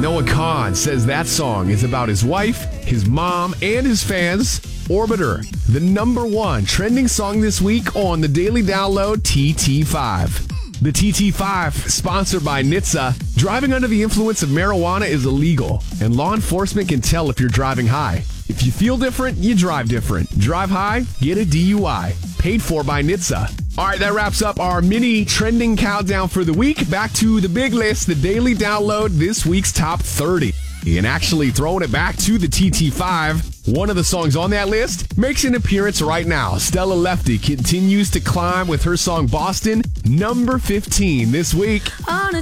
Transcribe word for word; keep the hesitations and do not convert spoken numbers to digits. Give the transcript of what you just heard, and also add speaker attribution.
Speaker 1: Noah Kahan says that song is about his wife, his mom, and his fans. Orbiter, the number one trending song this week on the Daily Download T T five. The T T five, sponsored by N H T S A. Driving under the influence of marijuana is illegal, and law enforcement can tell if you're driving high. If you feel different, you drive different. Drive high, get a D U I. Paid for by N H T S A. All right, that wraps up our mini trending countdown for the week. Back to the big list, the Daily Download, this week's top thirty. And actually throwing it back to the T T five, one of the songs on that list makes an appearance right now. Stella Lefty continues to climb with her song Boston, number fifteen this week.
Speaker 2: On a